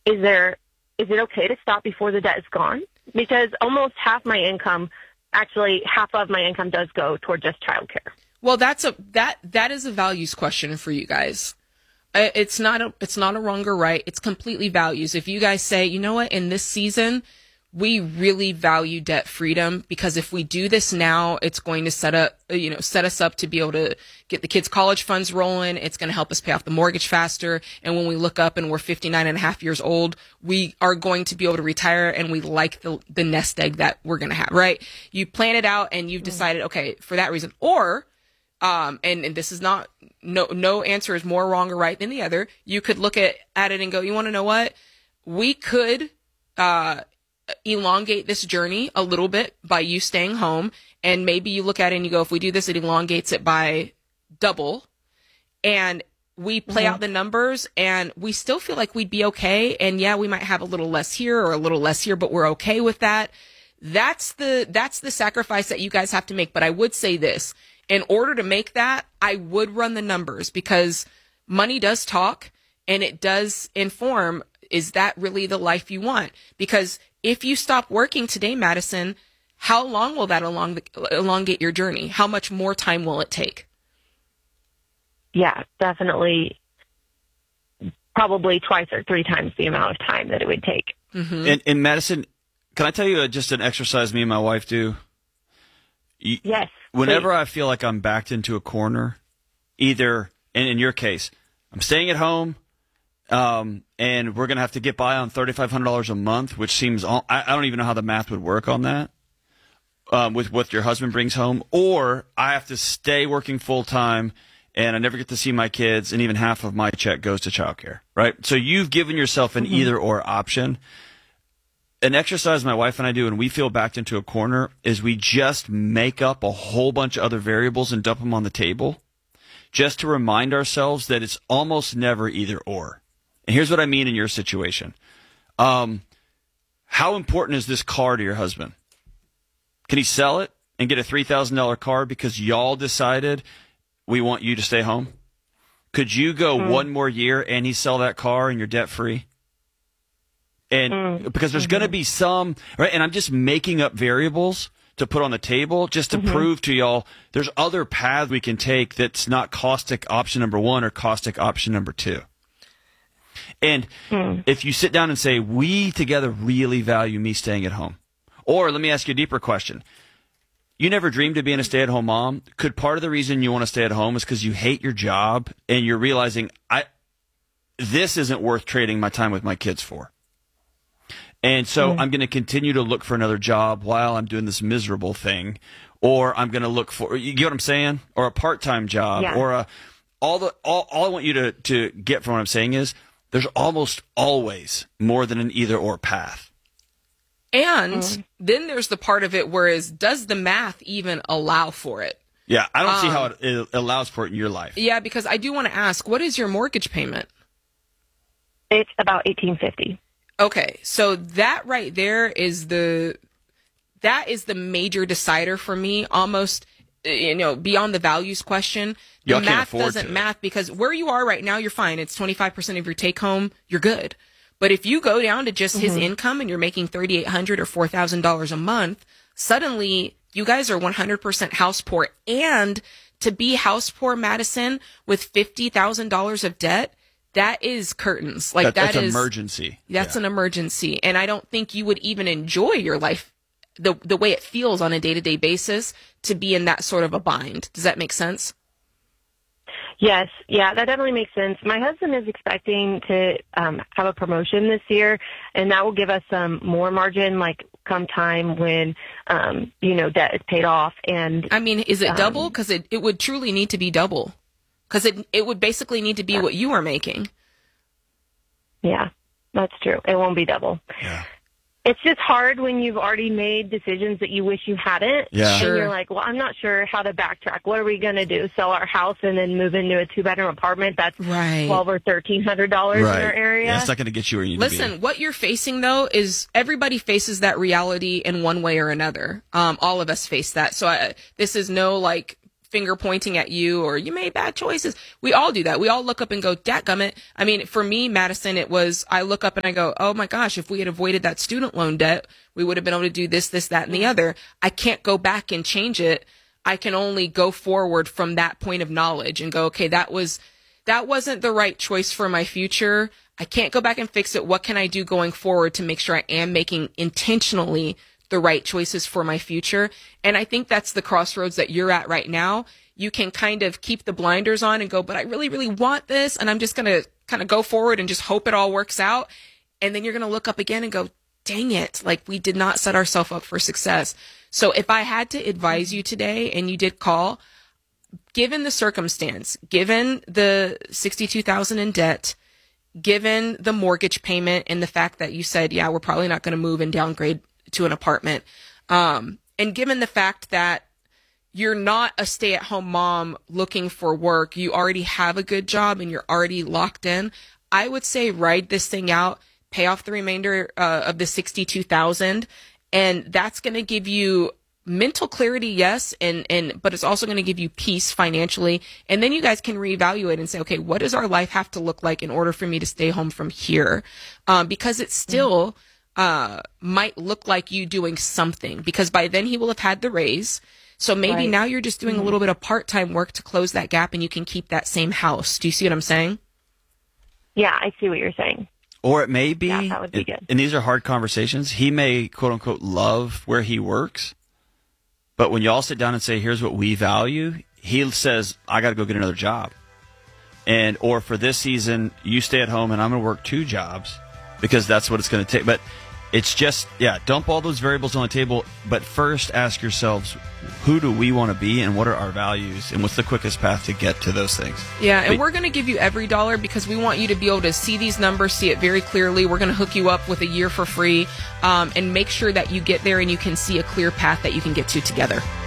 is it okay to stop before the debt is gone? Because almost half of my income does go toward just childcare. Well, that is a values question for you guys. It's not a wrong or right. It's completely values. If you guys say, you know what, in this season, we really value debt freedom because if we do this now, it's going to set us up to be able to get the kids' college funds rolling. It's going to help us pay off the mortgage faster. And when we look up and we're 59 and a half years old, we are going to be able to retire and we like the nest egg that we're going to have, right? You plan it out and you've decided, okay, for that reason. Or, and this is not, no answer is more wrong or right than the other. You could look at it and go, you want to know what? We could, elongate this journey a little bit by you staying home. And maybe you look at it and you go, if we do this, it elongates it by double. And we play out the numbers and we still feel like we'd be okay. And yeah, we might have a little less here or a little less here, but we're okay with that. That's the sacrifice that you guys have to make. But I would say this, in order to make that, I would run the numbers because money does talk and it does inform, is that really the life you want? Because if you stop working today, Madison, how long will that elongate your journey? How much more time will it take? Yeah, definitely. Probably twice or three times the amount of time that it would take. Mm-hmm. And Madison, can I tell you just an exercise me and my wife do? Yes. Whenever please. I feel like I'm backed into a corner, either, and in your case, I'm staying at home, and we're going to have to get by on $3,500 a month, which seems, I don't even know how the math would work on that, with what your husband brings home. Or I have to stay working full time and I never get to see my kids and even half of my check goes to childcare, right? So you've given yourself an either or option. An exercise my wife and I do when we feel backed into a corner is we just make up a whole bunch of other variables and dump them on the table just to remind ourselves that it's almost never either or. And here's what I mean in your situation. How important is this car to your husband? Can he sell it and get a $3,000 car because y'all decided we want you to stay home? Could you go one more year and he sell that car and you're debt free? And because there's going to be some, right? And I'm just making up variables to put on the table just to prove to y'all there's other paths we can take that's not caustic option number one or caustic option number two. And if you sit down and say, we together really value me staying at home. Or let me ask you a deeper question. You never dreamed of being a stay-at-home mom. Could part of the reason you want to stay at home is because you hate your job and you're realizing, this isn't worth trading my time with my kids for. And so I'm going to continue to look for another job while I'm doing this miserable thing. Or I'm going to look for, you get what I'm saying? Or a part-time job. Yeah. Or all I want you to get from what I'm saying is there's almost always more than an either-or path. And then there's the part of it where does the math even allow for it? Yeah, I don't see how it allows for it in your life. Yeah, because I do want to ask, what is your mortgage payment? It's about $1,850. Okay, so that right there is the major decider for me, almost, beyond the values question. The math doesn't math because where you are right now, you're fine. It's 25% of your take home. You're good. But if you go down to just his income and you're making $3,800 or $4,000 a month, suddenly you guys are 100% house poor. And to be house poor, Madison, with $50,000 of debt, that is curtains. Like that's an emergency. That's an emergency. And I don't think you would even enjoy your life the way it feels on a day-to-day basis to be in that sort of a bind. Does that make sense? Yes. Yeah, that definitely makes sense. My husband is expecting to have a promotion this year, and that will give us some more margin, like come time when, debt is paid off. And I mean, is it double? Because it would truly need to be double. Because it would basically need to be what you are making. Yeah, that's true. It won't be double. Yeah. It's just hard when you've already made decisions that you wish you hadn't. Yeah. And you're like, well, I'm not sure how to backtrack. What are we going to do? Sell our house and then move into a 2-bedroom apartment that's $1,200 or $1,300 in our area? Yeah, it's not going to get you where you need to be. Listen, what you're facing, though, is everybody faces that reality in one way or another. All of us face that. So this is no, finger pointing at you or you made bad choices. We all do that. We all look up and go, dadgummit. I mean, for me, Madison, it was, I look up and I go, oh my gosh, if we had avoided that student loan debt, we would have been able to do this, that, and the other. I can't go back and change it. I can only go forward from that point of knowledge and go, okay, that wasn't the right choice for my future. I can't go back and fix it. What can I do going forward to make sure I am making intentionally the right choices for my future? And I think that's the crossroads that you're at right now. You can kind of keep the blinders on and go, but I really, really want this. And I'm just going to kind of go forward and just hope it all works out. And then you're going to look up again and go, dang it, like we did not set ourselves up for success. So if I had to advise you today and you did call, given the circumstance, given the $62,000 in debt, given the mortgage payment and the fact that you said, yeah, we're probably not going to move and downgrade to an apartment. And given the fact that you're not a stay-at-home mom looking for work, you already have a good job and you're already locked in, I would say ride this thing out, pay off the remainder of the $62,000, and that's going to give you mental clarity, yes, but it's also going to give you peace financially. And then you guys can reevaluate and say, okay, what does our life have to look like in order for me to stay home from here? Because it still might look like you doing something, because by then he will have had the raise. So maybe now you're just doing a little bit of part-time work to close that gap and you can keep that same house. Do you see what I'm saying? Yeah, I see what you're saying. Or it may be, that would be good. And these are hard conversations, he may, quote unquote, love where he works. But when y'all sit down and say, here's what we value, he says, I got to go get another job. Or for this season, you stay at home and I'm going to work 2 jobs because that's what it's going to take. But it's just, dump all those variables on the table. But first ask yourselves, who do we want to be and what are our values and what's the quickest path to get to those things? Yeah, and we're going to give you every dollar because we want you to be able to see these numbers, see it very clearly. We're going to hook you up with a year for free and make sure that you get there and you can see a clear path that you can get to together.